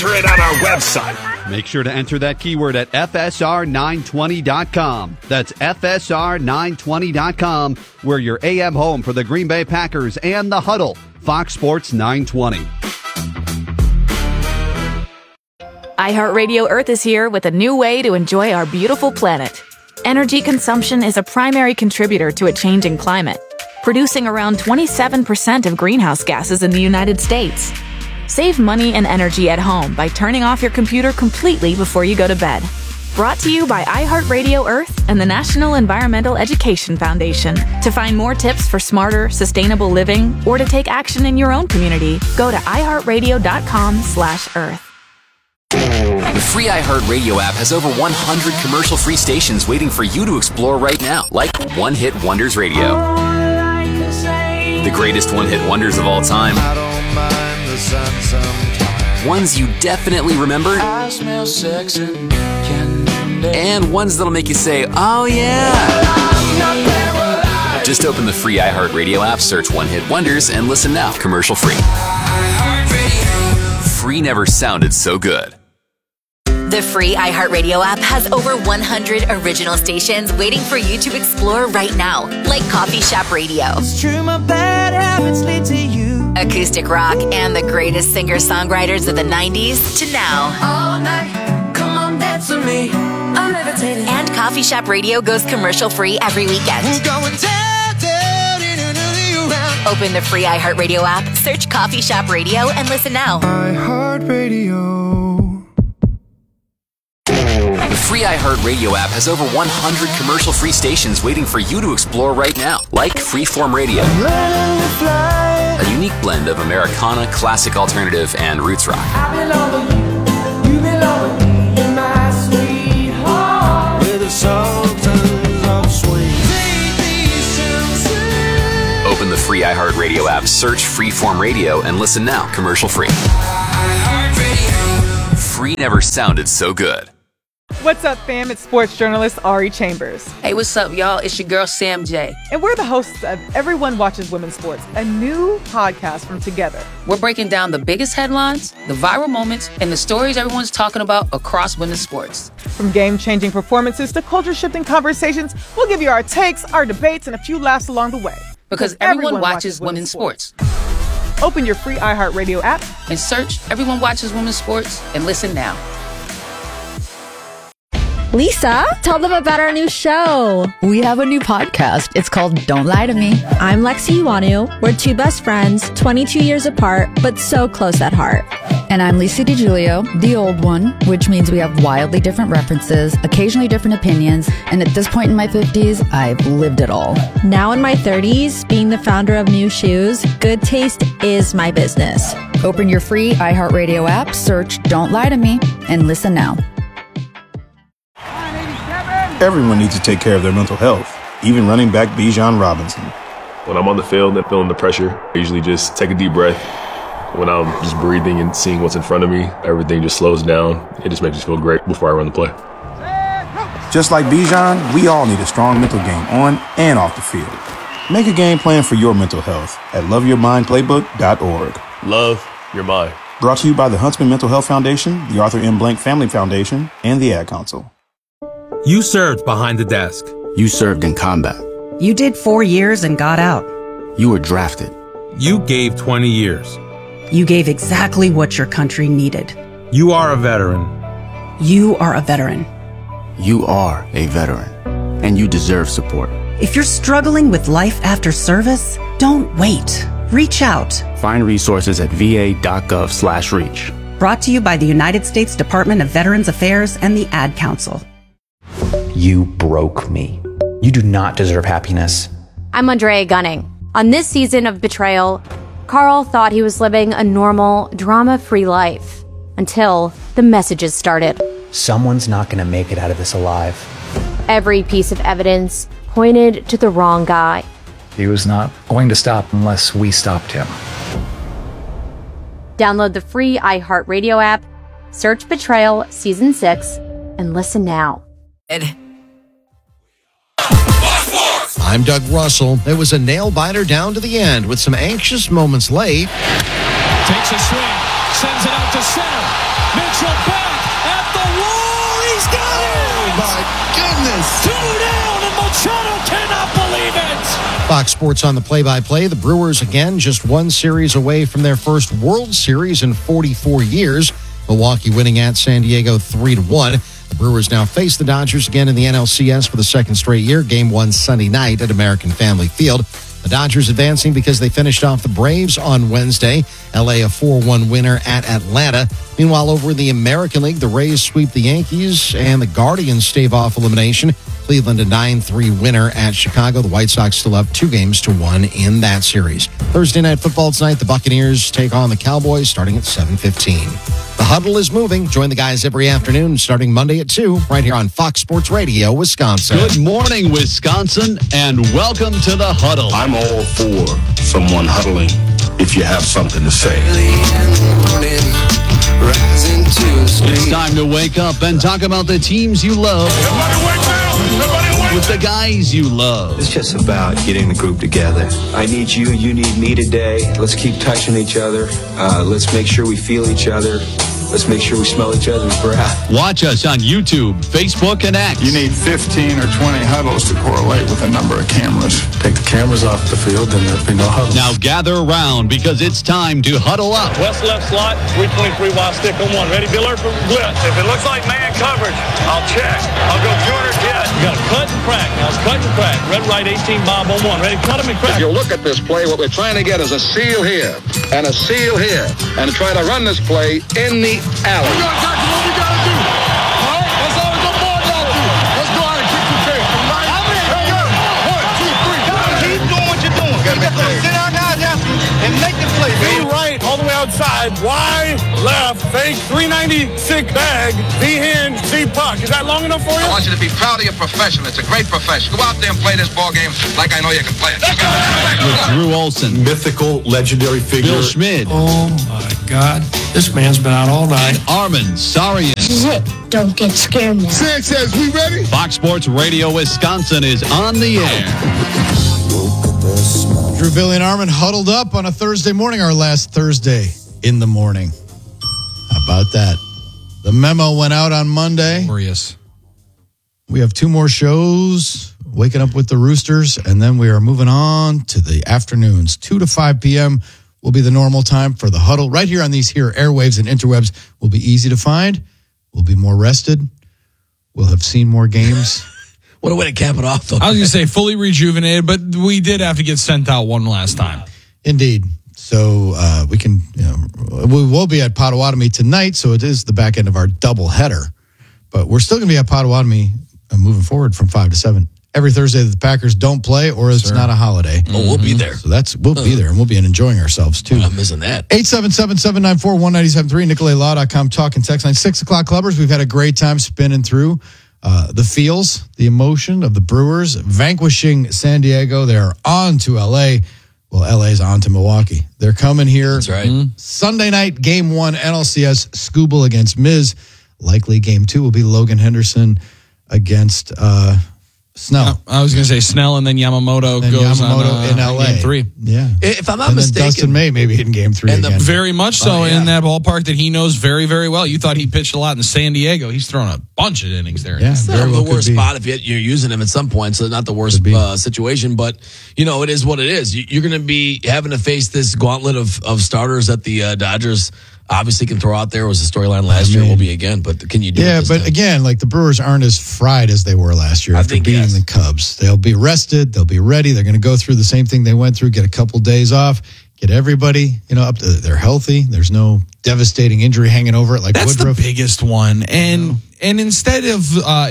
Enter it on our website. Make sure to enter that keyword at FSR920.com. That's FSR920.com, where your AM home for the Green Bay Packers and the Huddle, Fox Sports 920. iHeartRadio Earth is here with a new way to enjoy our beautiful planet. Energy consumption is a primary contributor to a changing climate, producing around 27% of greenhouse gases in the United States. Save money and energy at home by turning off your computer completely before you go to bed. Brought to you by iHeartRadio Earth and the National Environmental Education Foundation. To find more tips for smarter, sustainable living or to take action in your own community, go to iHeartRadio.com/Earth. The free iHeartRadio app has over 100 commercial-free stations waiting for you to explore right now, like One Hit Wonders Radio. The greatest one-hit wonders of all time. Ones you definitely remember. I smell sex and ones that'll make you say, oh yeah. Just open the free iHeartRadio app, search One Hit Wonders, and listen now, commercial free. Free never sounded so good. The free iHeartRadio app has over 100 original stations waiting for you to explore right now, like Coffee Shop Radio. It's true, my bad habits lead to you. Acoustic rock and the greatest singer-songwriters of the 90s to now. All night, come on, dance with me. I'm levitating. And Coffee Shop Radio goes commercial-free every weekend. We're going down, around. Open the free iHeartRadio app, search Coffee Shop Radio, and listen now. iHeartRadio. The free iHeartRadio app has over 100 commercial-free stations waiting for you to explore right now, like Freeform Radio. A unique blend of Americana, classic alternative, and roots rock. I belong with you belong with me in my sweet home. With the sultans of swing. Open the free iHeartRadio app, search Freeform Radio, and listen now, commercial-free. Free never sounded so good. What's up, fam? It's sports journalist Ari Chambers. Hey, what's up, y'all? It's your girl, Sam J. And we're the hosts of Everyone Watches Women's Sports, a new podcast from Together. We're breaking down the biggest headlines, the viral moments, and the stories everyone's talking about across women's sports. From game-changing performances to culture-shifting conversations, we'll give you our takes, our debates, and a few laughs along the way. Because everyone watches women's sports. Open your free iHeartRadio app and search Everyone Watches Women's Sports and listen now. Lisa, tell them about our new show. We have a new podcast. It's called Don't Lie to Me. I'm Lexi Iwanu. We're two best friends, 22 years apart, but so close at heart. And I'm Lisa DiGiulio, the old one, which means we have wildly different references, occasionally different opinions, and at this point in my 50s, I've lived it all. Now in my 30s, being the founder of New Shoes, good taste is my business. Open your free iHeartRadio app, search Don't Lie to Me, and listen now. Everyone needs to take care of their mental health, even running back Bijan Robinson. When I'm on the field and feeling the pressure, I usually just take a deep breath. When I'm just breathing and seeing what's in front of me, everything just slows down. It just makes me feel great before I run the play. Just like Bijan, we all need a strong mental game on and off the field. Make a game plan for your mental health at loveyourmindplaybook.org. Love your mind. Brought to you by the Huntsman Mental Health Foundation, the Arthur M. Blank Family Foundation, and the Ad Council. You served behind the desk. You served in combat. You did 4 years and got out. You were drafted. You gave 20 years. You gave exactly what your country needed. You are a veteran. You are a veteran. You are a veteran. And you deserve support. If you're struggling with life after service, don't wait. Reach out. Find resources at va.gov/reach. Brought to you by the United States Department of Veterans Affairs and the Ad Council. You broke me. You do not deserve happiness. I'm Andrea Gunning. On this season of Betrayal, Carl thought he was living a normal, drama-free life until the messages started. Someone's not going to make it out of this alive. Every piece of evidence pointed to the wrong guy. He was not going to stop unless we stopped him. Download the free iHeartRadio app, search Betrayal Season 6, and listen now. I'm Doug Russell. It was a nail-biter down to the end with some anxious moments late. Takes a swing. Sends it out to center. Mitchell back at the wall. He's got it. Oh, my goodness. 2 down, and Machado cannot believe it. Fox Sports on the play-by-play. The Brewers, again, just one series away from their first World Series in 44 years. Milwaukee winning at San Diego 3-1. The Brewers now face the Dodgers again in the NLCS for the second straight year. Game 1 Sunday night at American Family Field. The Dodgers advancing because they finished off the Braves on Wednesday. LA a 4-1 winner at Atlanta. Meanwhile, over in the American League, the Rays sweep the Yankees and the Guardians stave off elimination. Cleveland a 9-3 winner at Chicago. The White Sox still up 2-1 in that series. Thursday Night Football tonight, the Buccaneers take on the Cowboys starting at 7:15. The Huddle is moving. Join the guys every afternoon starting Monday at 2 right here on Fox Sports Radio, Wisconsin. Good morning, Wisconsin, and welcome to the Huddle. I'm all for someone huddling if you have something to say. It's time to wake up and talk about the teams you love with the guys you love. It's just about getting the group together. I need you, you need me today. Let's keep touching each other. Let's make sure we feel each other. Let's make sure we smell each other's breath. Watch us on YouTube, Facebook, and X. You need 15 or 20 huddles to correlate with a number of cameras. Take the cameras off the field, and there'll be no huddle. Now gather around because it's time to huddle up. West left slot, 323 wide stick on one. Ready, Biller for blitz. If it looks like man coverage, I'll check. I'll go 200 jet. You got to cut and crack. Now it's cut and crack. Red, right, 18, Bob on one. Ready, cut him and crack. If you look at this play, what we're trying to get is a seal here and a seal here and try to run this play in the alley. Exactly what we got to do. All right, that's all the board got to do. Let's go out and kick the tail. Right? Keep doing what you're doing. You got to sit our guys after and make the play. Be right, all the way outside. Wide, left, fake, 396 bag, V-hand, C-puck. Is that long enough for you? I want you to be proud of your profession. It's a great profession. Go out there and play this ball game like I know you can play it. With Drew Olson, mythical, legendary figure. Bill Schmid. Oh, my God. This man's been out all night. Armin Sarian. This is it. Don't get scared now. Sanchez, we ready? Fox Sports Radio Wisconsin is on the air. Drew, Billy, and Armin huddled up on a Thursday morning, our last Thursday in the morning. How about that? The memo went out on Monday. Glorious. We have 2 more shows, Waking Up with the Roosters, and then we are moving on to the afternoons. 2 to 5 p.m. will be the normal time for the huddle. Right here on these here airwaves and interwebs will be easy to find. We'll be more rested. We'll have seen more games. What a way to cap it off, though. I was going to say fully rejuvenated, but we did have to get sent out one last time. Indeed. So we can, we will be at Potawatomi tonight, so it is the back end of our double header. But we're still going to be at Potawatomi moving forward from 5 to 7. Every Thursday that the Packers don't play or it's not a holiday. Oh, we'll be there. So we'll be there, and we'll be enjoying ourselves, too. I'm missing that. 877-794-1973, NicolaLaw.com, talk and text line. 6 o'clock clubbers. We've had a great time spinning through the feels, the emotion of the Brewers vanquishing San Diego. They're on to L.A. Well, L.A.'s on to Milwaukee. They're coming here. That's right. Sunday night, Game 1, NLCS, Scooble against Miz. Likely Game 2 will be Logan Henderson against Snell. I was going to say Snell, and then Yamamoto goes on in LA. Game 3. Yeah. If I'm not and mistaken. Dustin May maybe in Game 3 again. Very much so in that ballpark that he knows very, very well. You thought he pitched a lot in San Diego. He's thrown a bunch of innings there. Yeah, it's not the worst spot if you're using him at some point, so not the worst situation. But, it is what it is. You're going to be having to face this gauntlet of starters that the Dodgers obviously can throw out there. It was a storyline last year, will be again, but can you do it? Yeah, but again, like the Brewers aren't as fried as they were last year after beating the Cubs. They'll be rested. They'll be ready. They're going to go through the same thing they went through, get a couple days off, get everybody, up to, they're healthy. There's no devastating injury hanging over it like That's Woodruff. The biggest one. And instead of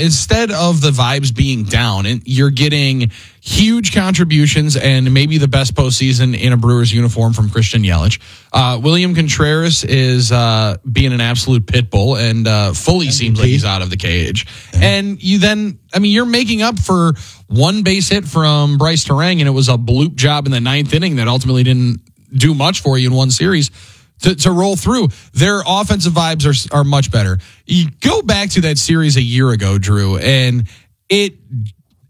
the vibes being down, you're getting huge contributions and maybe the best postseason in a Brewers uniform from Christian Yelich. William Contreras is being an absolute pit bull and fully MVP. Seems like he's out of the cage. Yeah. And you're making up for one base hit from Bryce Terang, and it was a bloop job in the 9th inning that ultimately didn't do much for you in one series. To roll through, their offensive vibes are much better. You go back to that series a year ago, Drew, and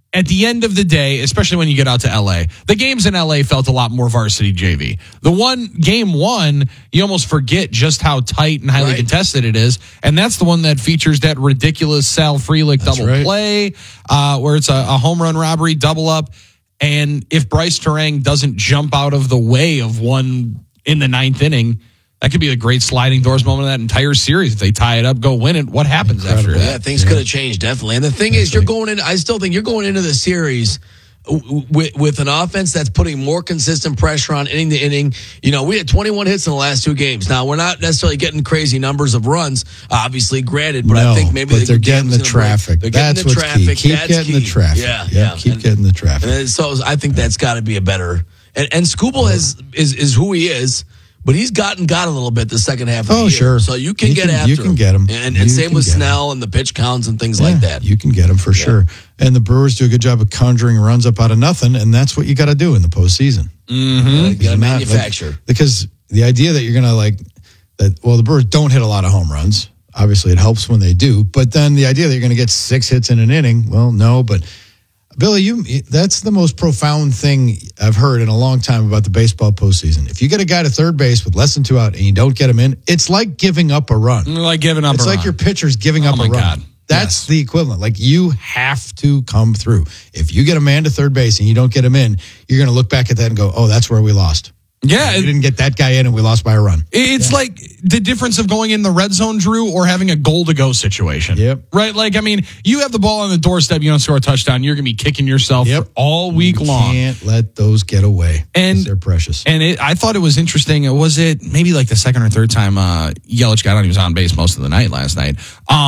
at the end of the day, especially when you get out to LA, the games in LA felt a lot more varsity JV. Game one, you almost forget just how tight and highly contested it is. And that's the one that features that ridiculous Sal Frelick double play, where it's a home run robbery, double up. And if Bryce Terang doesn't jump out of the way of one in the ninth inning, that could be a great sliding doors moment of that entire series. If they tie it up, go win it, what happens after that? Yeah, things could have changed, definitely. And the thing is, I still think you're going into the series with an offense that's putting more consistent pressure on inning to inning. We had 21 hits in the last 2 games. Now, we're not necessarily getting crazy numbers of runs, obviously, granted, but I think maybe they're getting the traffic. That's what's key. Keep getting the traffic. Yeah. Keep getting the traffic. And so I think that's got to be a better. And Skubal is who he is. But he's got a little bit the second half of the year. Sure. So you can get after him. You can get him. And same with Snell and the pitch counts and things like that. You can get him for sure. And the Brewers do a good job of conjuring runs up out of nothing, and that's what you got to do in the postseason. You got to manufacture. Because the idea that you're going to the Brewers don't hit a lot of home runs. Obviously, it helps when they do. But then the idea that you're going to get 6 hits in an inning, well, no, but Billy, that's the most profound thing I've heard in a long time about the baseball postseason. If you get a guy to third base with less than 2 out and you don't get him in, it's like giving up a run. It's like your pitcher's giving up a run. God. That's the equivalent. Like, you have to come through. If you get a man to third base and you don't get him in, you're going to look back at that and go, oh, that's where we lost. Yeah. We didn't get that guy in and we lost by a run. It's like the difference of going in the red zone, Drew, or having a goal to go situation. Yep. Right? You have the ball on the doorstep, you don't score a touchdown, you're going to be kicking yourself all week long. You can't let those get away. And they're precious. And I thought it was interesting. Was it maybe like the second or third time Yelich got on? He was on base most of the night last night.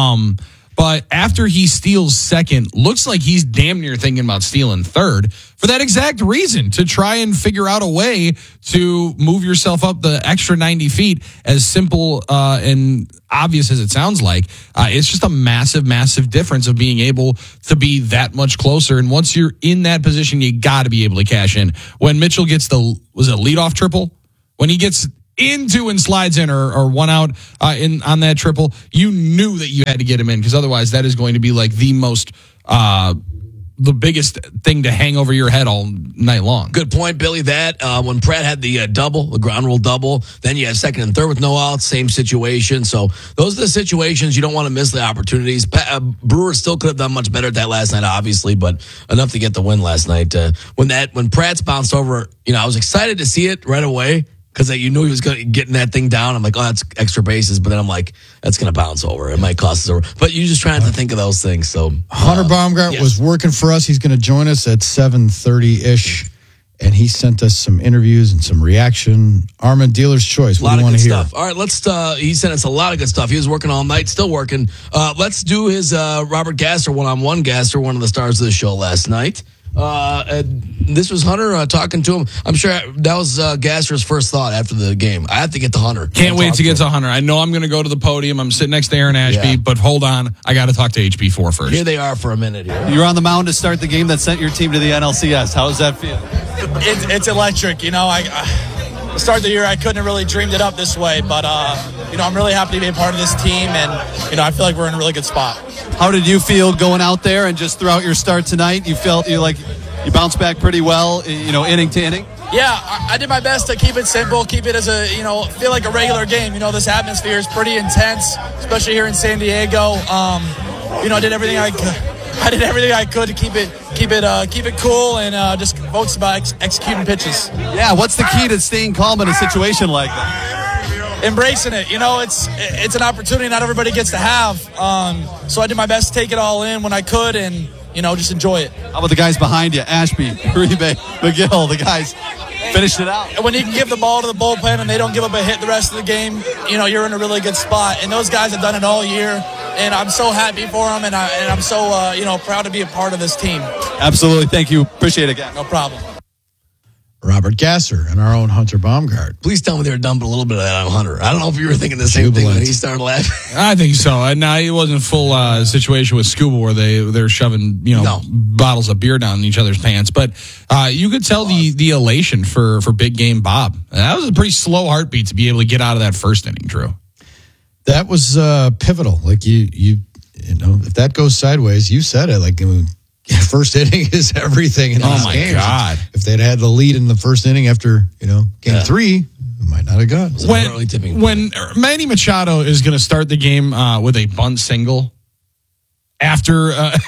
But after he steals second, looks like he's damn near thinking about stealing third for that exact reason, to try and figure out a way to move yourself up the extra 90 feet. As simple and obvious as it sounds like, it's just a massive, massive difference of being able to be that much closer. And once you're in that position, you got to be able to cash in. When Mitchell gets was it a leadoff triple? When he gets into and slides in or 1 out on that triple, you knew that you had to get him in, because otherwise that is going to be like the biggest thing to hang over your head all night long. Good point, Billy. That when Pratt had the the ground rule double, then you have second and third with no outs, same situation. So those are the situations you don't want to miss the opportunities. Brewers still could have done much better at that last night, obviously, but enough to get the win last night. When Pratt's bounced over, I was excited to see it right away, because you knew he was getting that thing down. I'm like, oh, that's extra bases. But then I'm like, that's going to bounce over. It might cost us over. But you just trying to think of those things. So Hunter Baumgart was working for us. He's going to join us at 7:30-ish. And he sent us some interviews and some reaction. Armin, dealer's choice. What do you want to hear? Stuff. All right, he sent us a lot of good stuff. He was working all night, still working. Let's do his Robert Gasser one-on-one. Gasser, one of the stars of the show last night. This was Hunter talking to him. I'm sure that was Gasser's first thought after the game. I have to get to Hunter. Can't wait to get to Hunter. I know I'm going to go to the podium. I'm sitting next to Aaron Ashby, but hold on. I got to talk to HB4 first. Here they are for a minute. You're on the mound to start the game that sent your team to the NLCS. How does that feel? It's electric. I start the year, I couldn't have really dreamed it up this way, but I'm really happy to be a part of this team, and I feel like we're in a really good spot. How did you feel going out there and just throughout your start tonight? You felt you bounced back pretty well, inning to inning? Yeah, I did my best to keep it simple, keep it as feel like a regular game. This atmosphere is pretty intense, especially here in San Diego. I did everything I could. I did everything I could to keep it cool and just focus about executing pitches. Yeah, what's the key to staying calm in a situation like that? Embracing it. It's an opportunity not everybody gets to have. So I did my best to take it all in when I could and, just enjoy it. How about the guys behind you? Ashby, Uribe, McGill, the guys finished it out. When you can give the ball to the bullpen and they don't give up a hit the rest of the game, you're in a really good spot. And those guys have done it all year. And I'm so happy for them, and I'm so proud to be a part of this team. Absolutely, thank you. Appreciate it, guys. No problem. Robert Gasser and our own Hunter Baumgart. Please tell me they were dumping a little bit of that on Hunter. I don't know if you were thinking the same thing when he started laughing. I think so. Now it wasn't a full situation with Scuba where they're shoving bottles of beer down each other's pants, but you could tell the elation for Big Game Bob. That was a pretty slow heartbeat to be able to get out of that first inning, Drew. That was pivotal. Like you if that goes sideways, you said it. Like First inning is everything in these games. God. If they'd had the lead in the first inning after, game 3, it might not have gone. When Manny Machado is going to start the game with a bunt single after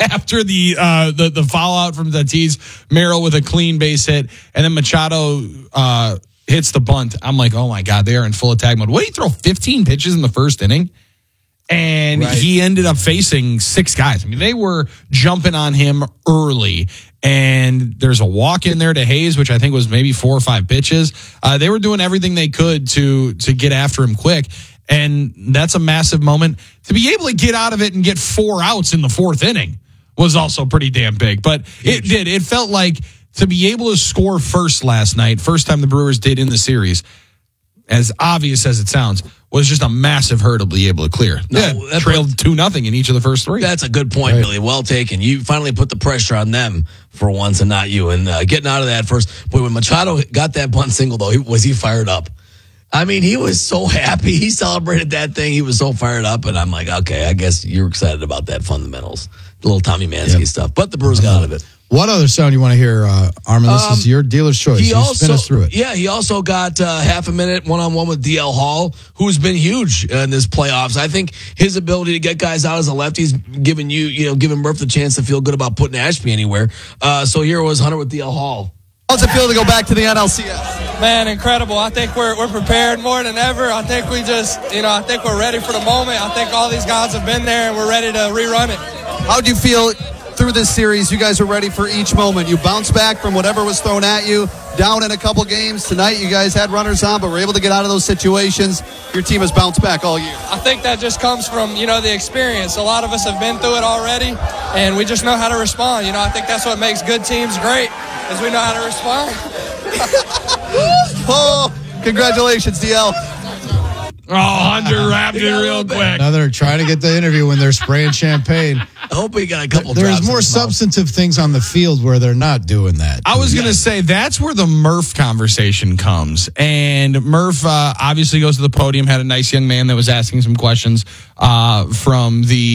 the foul out from Tatis, Merrill with a clean base hit, and then Machado hits the bunt, I'm like, oh my God, they are in full attack mode. What did he throw 15 pitches in the first inning? And he ended up facing 6 guys. I mean, they were jumping on him early. And there's a walk in there to Hayes, which I think was maybe 4 or 5 pitches. They were doing everything they could to get after him quick. And that's a massive moment. To be able to get out of it and get 4 outs in the 4th inning was also pretty damn big. But it felt like to be able to score first last night, first time the Brewers did in the series, as obvious as it sounds, was just a massive hurdle to be able to clear. Trailed 2-0 in each of the first 3. That's a good point, Billy. Well taken. You finally put the pressure on them for once and not you. And getting out of that first. Boy, when Machado got that bunt single, though, was he fired up? I mean, he was so happy. He celebrated that thing. He was so fired up. And I'm like, okay, I guess you're excited about that fundamentals. The little Tommy Mansky stuff. But the Brewers got out of it. What other sound you want to hear, Armin? This is your dealer's choice. Spin us through it. Yeah, he also got half a minute one-on-one with DL Hall, who's been huge in this playoffs. I think his ability to get guys out as a lefty is giving giving Murph the chance to feel good about putting Ashby anywhere. So here was Hunter with DL Hall. How's it feel to go back to the NLCS? Man, incredible. I think we're prepared more than ever. I think we just, I think we're ready for the moment. I think all these guys have been there and we're ready to rerun it. How do you feel through this series? You guys are ready for each moment. You bounced back from whatever was thrown at you, down in a couple games. Tonight you guys had runners on, but were able to get out of those situations. Your team has bounced back all year. I think that just comes from, the experience. A lot of us have been through it already, and we just know how to respond. I think that's what makes good teams great, is we know how to respond. Oh, congratulations, DL. Oh, Hunter wrapped it real quick. Now they're trying to get the interview when they're spraying champagne. I hope we got a couple There's drops more substantive things on the field where they're not doing that. I was going to say, that's where the Murph conversation comes. And Murph obviously goes to the podium, had a nice young man that was asking some questions from the